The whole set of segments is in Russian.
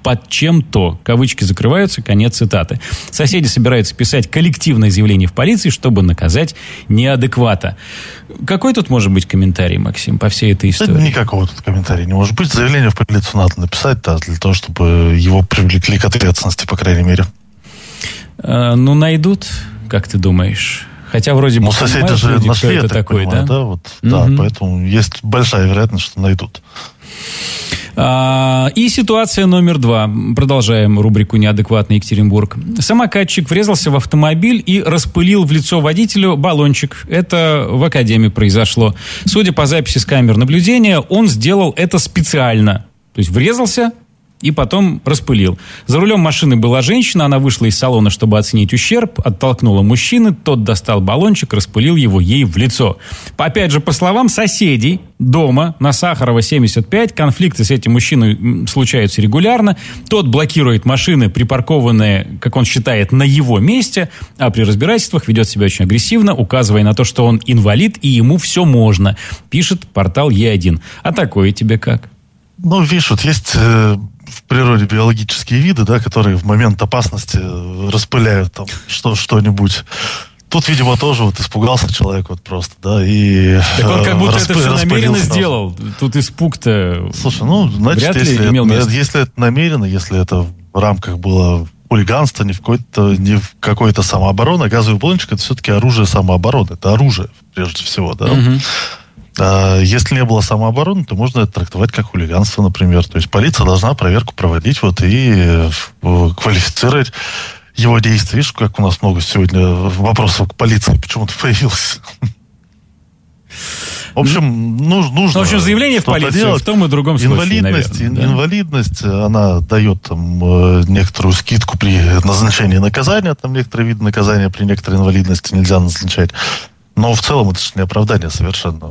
под чем-то. Кавычки закрываются, конец цитаты. Соседи собираются писать коллективное заявление в полиции, чтобы наказать неадеквата. Какой тут может быть комментарий, Максим, по всей этой истории? Да, никакого тут комментария не может быть. Заявление в полицию надо написать, да, для того, чтобы его привлекли к ответственности, по крайней мере. Найдут, как ты думаешь? Хотя вроде бы... соседи же люди, нашли, это такой, понимаю, да? Да, поэтому есть большая вероятность, что найдут. И ситуация номер 2. Продолжаем рубрику «Неадекватный Екатеринбург». Самокатчик врезался в автомобиль и распылил в лицо водителю баллончик. Это в Академии произошло. Судя по записи с камер наблюдения, он сделал это специально. То есть врезался и потом распылил. За рулем машины была женщина, она вышла из салона, чтобы оценить ущерб, оттолкнула мужчину, тот достал баллончик, распылил его ей в лицо. Опять же, по словам соседей, дома на Сахарова 75, конфликты с этим мужчиной случаются регулярно, тот блокирует машины, припаркованные, как он считает, на его месте, а при разбирательствах ведет себя очень агрессивно, указывая на то, что он инвалид и ему все можно, пишет портал Е1. А такое тебе как? Видишь, есть... в природе биологические виды, да, которые в момент опасности распыляют там что-нибудь. Тут, видимо, тоже испугался человек просто, да, и... Так он как будто это все намеренно сделал. Тут испуг-то... Слушай, значит, если это намеренно, если это в рамках было хулиганства, не в какой-то самообороны, газовый баллончик — это все-таки оружие самообороны. Это оружие, прежде всего, да. Если не было самообороны, то можно это трактовать как хулиганство, например. То есть полиция должна проверку проводить и квалифицировать его действия. Видишь, как у нас много сегодня вопросов к полиции почему-то появилось. В общем, нужно... заявление в полицию в том и другом случае, наверное. Инвалидность, она дает некоторую скидку при назначении наказания. Там некоторые виды наказания при некоторой инвалидности нельзя назначать. Но в целом это же не оправдание совершенно.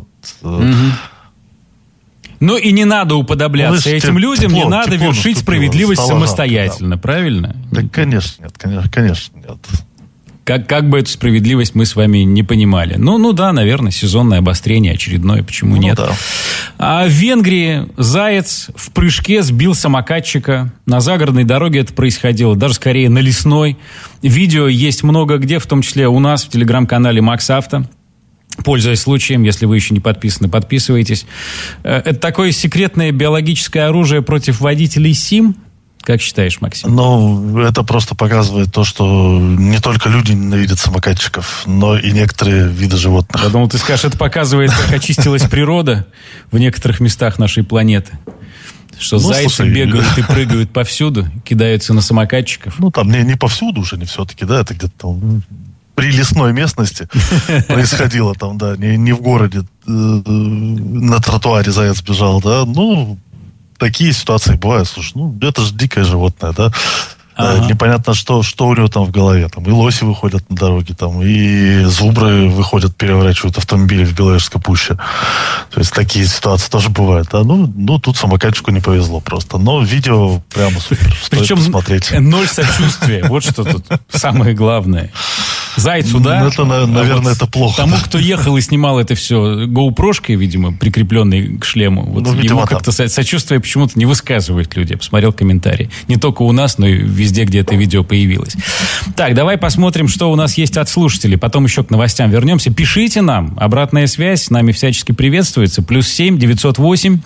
И не надо уподобляться этим людям, не надо вершить справедливость самостоятельно, правильно? Да, конечно, нет. Как бы эту справедливость мы с вами не понимали. Да, наверное, сезонное обострение очередное, почему нет? Да. А в Венгрии заяц в прыжке сбил самокатчика. На загородной дороге это происходило, даже скорее на лесной. Видео есть много где, в том числе у нас в телеграм-канале Макс Авто. Пользуясь случаем, если вы еще не подписаны, подписывайтесь. Это такое секретное биологическое оружие против водителей СИМ. Как считаешь, Максим? Это просто показывает то, что не только люди ненавидят самокатчиков, но и некоторые виды животных. Я думал, ты скажешь, это показывает, как очистилась природа в некоторых местах нашей планеты. Что зайцы бегают и прыгают повсюду, кидаются на самокатчиков. Там не повсюду уже, не все-таки, да, это где-то там при лесной местности происходило там, да, не в городе, на тротуаре заяц бежал, да, такие ситуации бывают. Слушай, это же дикое животное, да. Непонятно, что у него там в голове. Там и лоси выходят на дороге, там и зубры выходят, переворачивают автомобили в Беловежской пуще. То есть такие ситуации тоже бывают. Да? Тут самокатчику не повезло просто. Но видео прямо супер. Причем посмотреть. 0 сочувствия. Вот что тут самое главное. Зайцу, да? Это, наверное, это плохо. Тому, кто ехал и снимал это все GoPro-шкой, видимо, прикрепленной к шлему, ему как-то сочувствие почему-то не высказывают люди. Я посмотрел комментарии. Не только у нас, но и везде, где это видео появилось. Так, давай посмотрим, что у нас есть от слушателей. Потом еще к новостям вернемся. Пишите нам. Обратная связь с нами всячески приветствуется. +7 908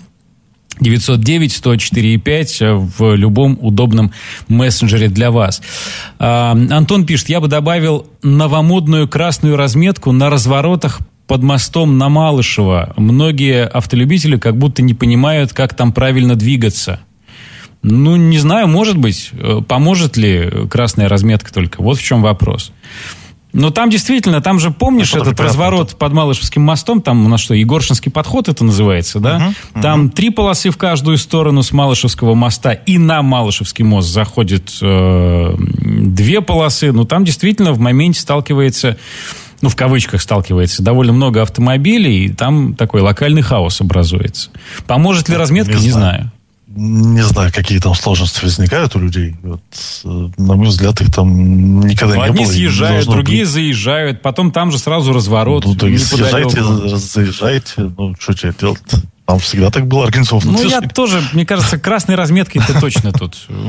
909 104 5 в любом удобном мессенджере для вас. Антон пишет, я бы добавил новомодную красную разметку на разворотах под мостом на Малышево. Многие автолюбители как будто не понимают, как там правильно двигаться. Не знаю, может быть, поможет ли красная разметка только. Вот в чем вопрос. Но там действительно, там же, помнишь, этот разворот под Малышевским мостом, там у нас что, Егоршинский подход это называется, да? Там 3 полосы в каждую сторону с Малышевского моста, и на Малышевский мост заходит 2 полосы. Там действительно в моменте сталкивается, в кавычках сталкивается, довольно много автомобилей, и там такой локальный хаос образуется. Поможет ли разметка, не знаю. Не знаю, какие там сложности возникают у людей. На мой взгляд, их там никогда не было. Одни съезжают, другие заезжают, потом там же сразу разворот. Съезжайте, заезжайте. Что тебе делать? Там всегда так было организовано. Я тоже, мне кажется, красной разметкой-то точно тут